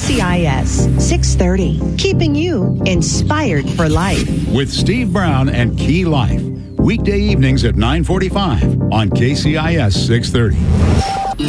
KCIS 630, keeping you inspired for life. With Steve Brown and Key Life. Weekday evenings at 9:45 on KCIS 630.